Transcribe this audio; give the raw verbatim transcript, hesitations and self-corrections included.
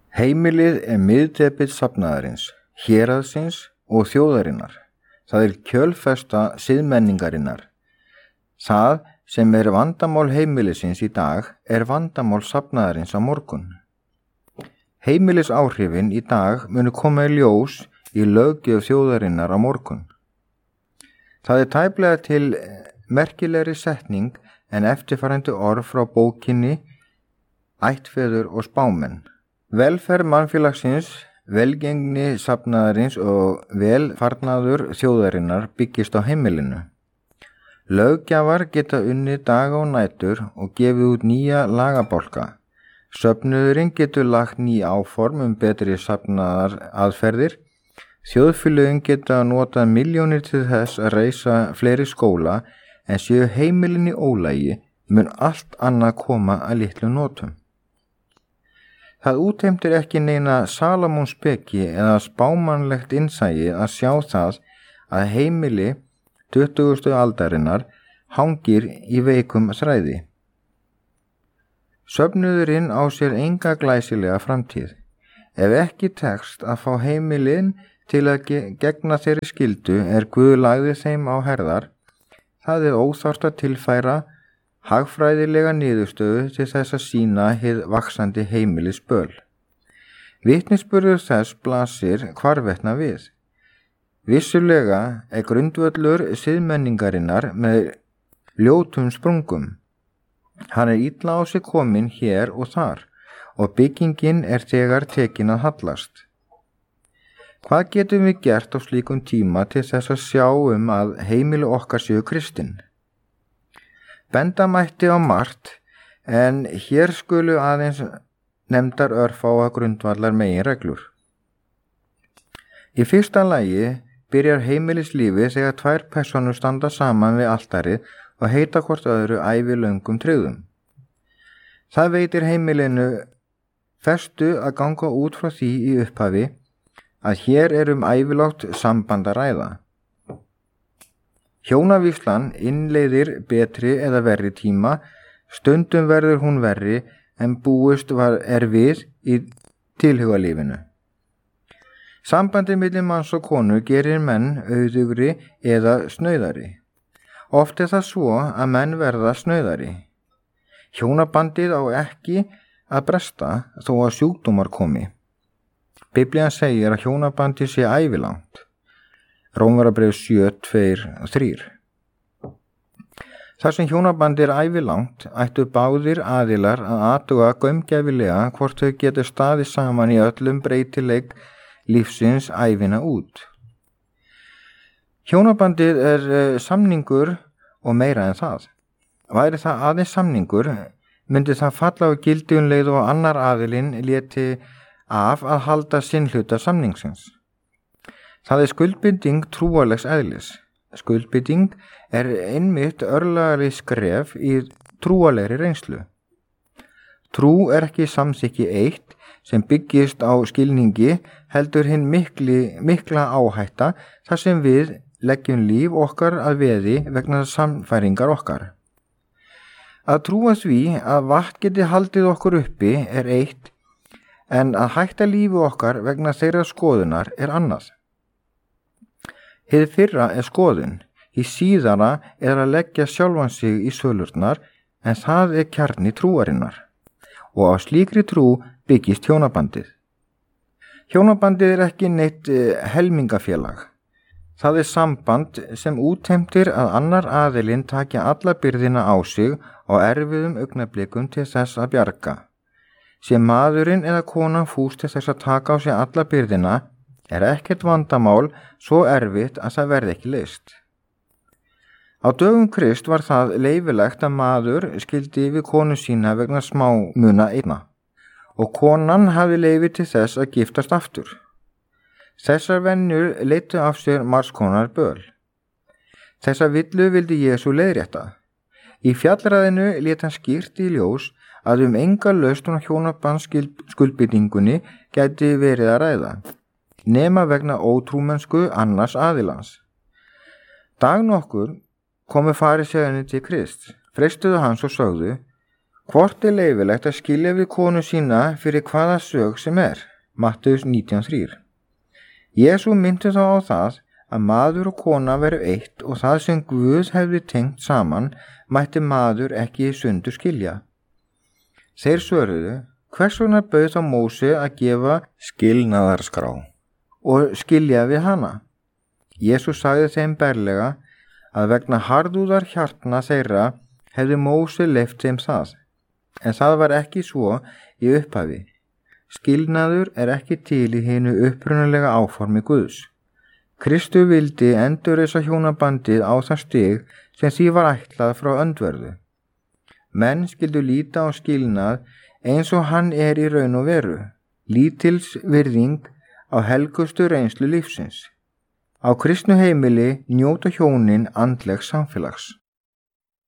Heimilið er miðdepill safnaðarins, héraðsins og þjóðarinnar. Það er kjölfesta siðmenningarinnar. Það sem er vandamál heimilisins í dag er vandamál safnaðarins á morgun. Heimilisáhrifin í dag munu koma í ljós í löggjöf þjóðarinnar á morgun. Það er tæplega til merkilegri setning en eftirfarandi orð frá bókinni Ættfeður og spámenn. Velferð mannfélagsins, velgengni safnaðarins og velfarnaður þjóðarinnar byggist á heimilinu. Löggjafar geta unnið daga og nætur og gefið út nýja lagabálka. Söfnuðurinn getur lagt ný áform um betri safnaðar aðferðir. Þjóðfélögin geta notað milljónir til þess að reisa fleiri skóla, en séu heimilin í ólagi mun allt annað koma að litlu notum. Það útheimtir ekki neina Salómonsspeki eða spámannlegt innsæi að sjá það að heimili tuttugustu aldarinnar hangir í veikum þræði. Söfnuðurinn á sér enga glæsilega framtíð. Ef ekki tekst að fá heimilin til að gegna þeirri skyldu er Guð lagði þeim á herðar, það er óþarft að tilfæra hagfræðilega niðurstöðu til þess að sýna hið vaxandi heimilisböl. Vitnisburður þess blasir hvarvetna við. Vissulega er grundvöllur siðmenningarinnar með ljótum sprungum. Hann er illa á sig kominn hér og þar og byggingin er þegar tekin að hallast. Hvað getum við gert á slíkum tíma til þess að sjá um að heimili okkar séu kristin? Benda mætti á margt, en hér skulu aðeins nefndar örfáa grundvallar meginreglur. Í fyrsta lagi byrjar heimilislífið þegar tvær persónur standa saman við altarið og heita hvort öðru ævilöngum tryggðum. Það veitir heimilinu festu að ganga út frá því í upphafi að hér er um ævilágt samband að ræða. Hjónavíslan innleiðir betri eða verri tíma, stundum verður hún verri en búist var er við í tilhugalífinu. Sambandið milli manns og konu gerir menn auðugri eða snauðari. Oft er það svo að menn verða snauðari. Hjónabandið á ekki að bresta þó að sjúkdómar komi. Biblían segir að hjónabandið sé ævilangt. Rómverjabréf sjö, tveir, þrír. Þar sem hjónabandið er ævilangt ættu báðir aðilar að athuga gaumgæfilega hvort þau getur staðið saman í öllum breytileik lífsins ævina út. Hjónabandið er samningur og meira en það. Væri það aðeins samningur, myndi það falla á gildi um leið og annar aðilinn léti af að halda sinn hluta samningsins. Það er skuldbinding trúarlegs eðlis. Skuldbinding er einmitt örlagari skref í trúarlegri reynslu. Trú er ekki samþykki eitt sem byggist á skilningi, heldur hinn mikli, mikla áhætta þar sem við leggjum líf okkar að veði vegna samfæringar okkar. Að trúa því að vatn geti haldið okkur uppi er eitt, en að hætta lífi okkar vegna þeirra skoðunar er annað. Hið fyrra er skoðun, í síðara er að leggja sjálfan sig í sölurnar, en það er kjarni trúarinnar. Og á slíkri trú byggist hjónabandið. Hjónabandið er ekki neitt helmingafélag. Það er samband sem útheimtir að annar aðilinn taki alla byrðina á sig á erfiðum augnablikum til þess að bjarga. Sé maðurinn eða konan fús til þess að taka á sig alla byrðina, er ekkert vandamál svo erfitt að það verði ekki leyst. Á dögum Krist var það leyfilegt að maður skildi við konu sína vegna smámuna einna og konan hafi leyfi til þess að giftast aftur. Þessar venjur leiddu af sér margs konar böl. Þessa villu vildi Jesú leiðrétta. Í fjallræðinu lét hann skýrt í ljós að um enga lausn á hjónabandskuldbindingunni gæti verið að ræða, nema vegna ótrúmennsku annars aðilans. Dag nokkur komu farisæjarnir til Krist, freistuðu hans og sögðu: Hvort er leyfilegt að skilja við konu sína fyrir hvaða sök sem er? Mattheus nítján þrjú. Jesú myndi þá á það að maður og kona veru eitt og það sem Guð hefði tengt saman mætti maður ekki í sundur skilja. Þeir svöruðu, hvers vegna bauð þá Móse að gefa skilnaðarskrá og skilja við hana? Jesú sagði þeim berlega að vegna harðúðar hjartna þeirra hefði Móse leyft þeim það, en það var ekki svo í upphafi. Skilnaður er ekki til í hinu upprunalega áformi Guðs. Kristur vildi endurreisa hjónabandið á það stig sem því var ætlað frá öndverðu. Menn skildu líta á skilnað eins og hann er í raun og veru, lítils virðing á helgustu reynslu lífsins. Á kristnu heimili njóta hjónin andlegs samfélags.